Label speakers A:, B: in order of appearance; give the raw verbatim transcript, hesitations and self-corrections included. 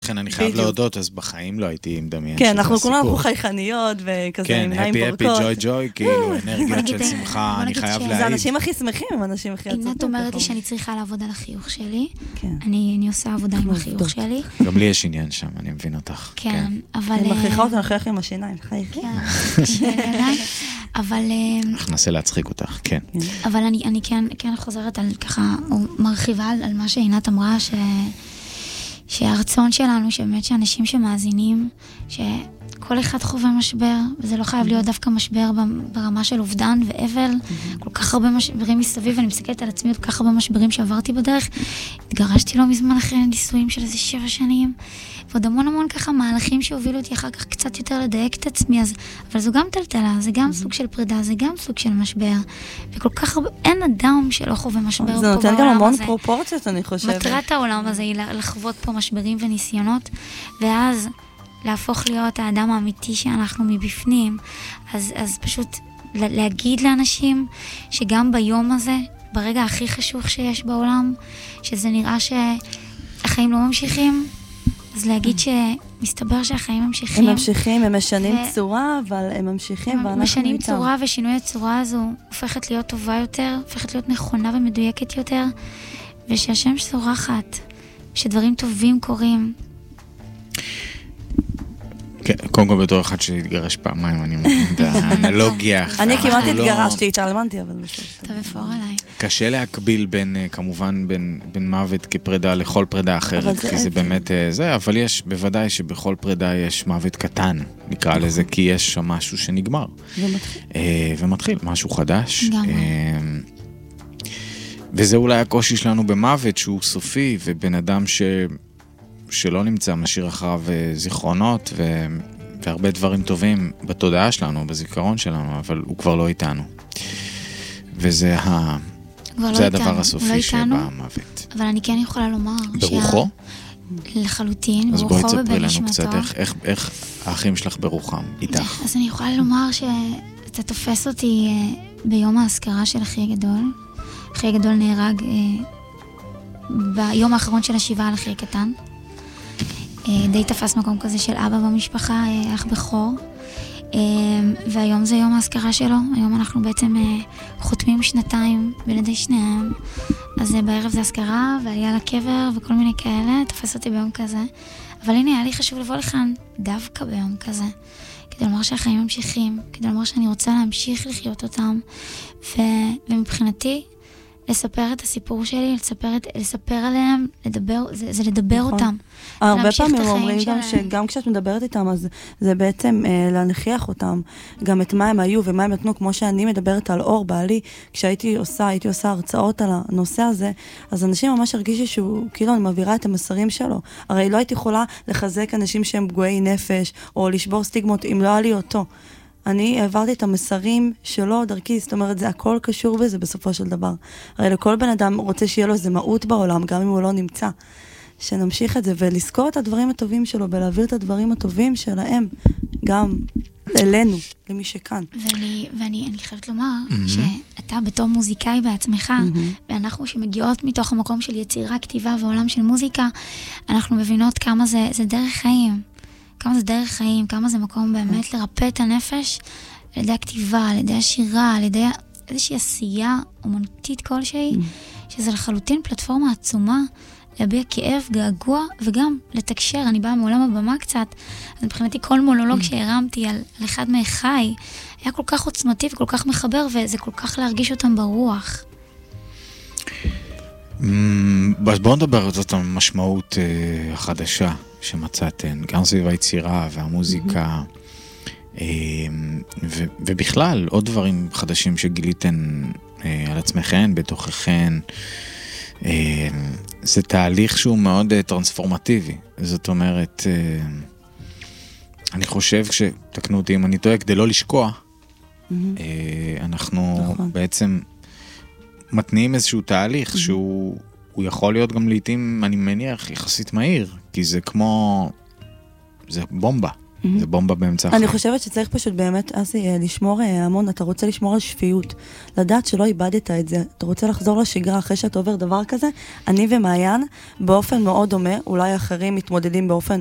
A: לכן אני חייב להודות, אז בחיים לא הייתי מדמיין.
B: כן, אנחנו כולנו חייכניות, וכזה עם עיניים פורקות.
A: כן, הפי אפי ג'וי ג'וי, כאילו, אנרגיות של שמחה, אני חייב להעיד.
B: זה אנשים הכי שמחים, הם אנשים הכי עצובים.
C: עינת אומרת לי שאני צריכה לעבוד על החיוך שלי. אני עושה עבודה עם החיוך שלי.
A: גם לי יש עניין שם, אני מבין אותך.
C: כן, אבל...
B: אני מכריחה אותה לחייך עם השיניים, חייכי.
C: אבל...
A: אנחנו ננסה להצחיק אותך, כן.
C: אבל אני כן חוזרת על ככה, או מרחיבה על מה שעינת אמרה, ש... שהרצון שלנו, שבאמת שאנשים שמאזינים, שכל אחד חווה משבר, וזה לא חייב להיות דווקא משבר ברמה של אובדן ואבל, כל כך הרבה משברים מסביב, ואני מסתכלת על עצמי, כל כך הרבה משברים שעברתי בדרך, התגרשתי לא מזמן אחרי נישואים של איזה שבע שנים, ועוד המון המון ככה מהלכים שהובילו אותי אחר כך קצת יותר לדייק את עצמי, אז, אבל זו גם טלטלה, זה גם סוג של פרידה, זה גם סוג של משבר, וכל כך הרבה, אין אדם שלא חווה משבר פה בעולם הזה.
B: זה נותן גם המון פרופורציות, אני חושבת.
C: מטרת העולם הזה היא לחוות פה משברים וניסיונות, ואז להפוך להיות האדם האמיתי שאנחנו מבפנים, אז, אז פשוט להגיד לאנשים שגם ביום הזה, ברגע הכי חשוך שיש בעולם, שזה נראה שהחיים לא ממשיכים, אז להגיד שמסתבר שהחיים ממשיכים.
B: הם ממשיכים, הם משנים ו... צורה, אבל הם ממשיכים ואנחנו איתם.
C: משנים צורה, ושינוי הצורה הזו הופכת להיות טובה יותר, הופכת להיות נכונה ומדויקת יותר, ושהשם שזורחת, שדברים טובים קורים.
A: כן, קודם כל בתור אחד שהתגרש פעמיים, אני מבין את האנלוגיה.
B: אני כמעט התגרשתי, התעלמנתי, אבל בסדר.
C: אתה בפור עליי.
A: קשה להקביל בין, כמובן, בין מוות כפרידה לכל פרידה אחרת, כי זה באמת זה, אבל יש, בוודאי שבכל פרידה יש מוות קטן, נקרא לזה, כי יש שם משהו שנגמר.
B: ומתחיל.
A: ומתחיל, משהו חדש. וזה אולי הקושי שלנו במוות, שהוא סופי, ובן אדם ש... שלא נמצא, משאיר אחריו זיכרונות ו... והרבה דברים טובים בתודעה שלנו, בזיכרון שלנו, אבל הוא כבר לא איתנו. וזה ה... זה הדבר הסופי שבמוות.
C: אבל אני כן יכולה לומר...
A: ברוחו?
C: לחלוטין,
A: אז
C: ברוחו
A: בואי תספרי לנו
C: ובנשמתו.
A: קצת איך, איך, איך האחים שלך ברוחם, איתך.
C: אז אני יכולה לומר שאתה תופס אותי ביום ההזכרה של אחי הגדול. אחי הגדול נהרג ביום האחרון של השבעה על אחי הקטן. די תפס מקום כזה של אבא במשפחה, אח בכור. והיום זה יום ההזכרה שלו. היום אנחנו בעצם חותמים שנתיים בלידי שניהם. אז בערב זה הזכרה ועלייה לקבר וכל מיני כאלה. תפס אותי ביום כזה. אבל הנה, היה לי חשוב לבוא לכאן דווקא ביום כזה. כדי לומר שהחיים ממשיכים. כדי לומר שאני רוצה להמשיך לחיות אותם. ו... ומבחינתי... לספר את הסיפור שלי, לספר, את, לספר עליהם, לדבר, זה, זה לדבר נכון. אותם.
B: הרבה פעמים אומרים גם שגם כשאת מדברת איתם, אז זה בעצם אה, להנכיח אותם, גם את מה הם היו ומה הם נתנו, כמו שאני מדברת על אור בעלי, כשהייתי עושה, הייתי עושה הרצאות על הנושא הזה, אז אנשים ממש הרגישו שהוא, כאילו אני מעבירה את המסרים שלו. הרי לא הייתי יכולה לחזק אנשים שהם פגועי נפש, או לשבור סטיגמות, אם לא היה לי אותו. אני העברתי את המסרים שלו דרכי, זאת אומרת, זה הכל קשור בזה בסופו של דבר. הרי לכל בן אדם רוצה שיהיה לו איזה מהות בעולם, גם אם הוא לא נמצא. שנמשיך את זה, ולזכור את הדברים הטובים שלו, ולהעביר את הדברים הטובים שלהם, גם אלינו, למי שכאן.
C: ואני, ואני אני חייבת לומר, mm-hmm. שאתה בתור מוזיקאי בעצמך, mm-hmm. ואנחנו שמגיעות מתוך המקום של יצירה, כתיבה ועולם של מוזיקה, אנחנו מבינות כמה זה, זה דרך חיים. כמה זה דרך חיים, כמה זה מקום באמת לרפא את הנפש על ידי הכתיבה, על ידי השירה, על ידי איזושהי עשייה אומנותית כלשהי, שזה לחלוטין פלטפורמה עצומה, להביע כאב, געגוע, וגם לתקשר. אני באה מעולם הבמה קצת, אז מבחינתי כל מונולוג שהרמתי על, על אחד מאחיי, היה כל כך עוצמתי וכל כך מחבר, וזה כל כך להרגיש אותם ברוח.
A: אז בואו נדבר על זאת המשמעות uh, החדשה שמצאתן, גם סביב היצירה והמוזיקה, mm-hmm. uh, ו- ובכלל עוד דברים חדשים שגיליתן uh, על עצמכן, בתוככן. Uh, זה תהליך שהוא מאוד uh, טרנספורמטיבי. זאת אומרת, uh, אני חושב, שתקנו אותי אם אני טועה, כדי לא לשקוע, mm-hmm. uh, אנחנו נכון. בעצם... מתניעים איזשהו תהליך שהוא הוא יכול להיות גם לעתים, אני מניח, יחסית מהיר, כי זה כמו, זה בומבה, זה בומבה באמצע החיים.
B: אני חושבת שצריך פשוט באמת, אסי, לשמור המון, אתה רוצה לשמור על שפיות, לדעת שלא איבדת את זה, אתה רוצה לחזור לשגרה אחרי שאתה עובר דבר כזה, אני ומעיין, באופן מאוד דומה, אולי אחרים מתמודדים באופן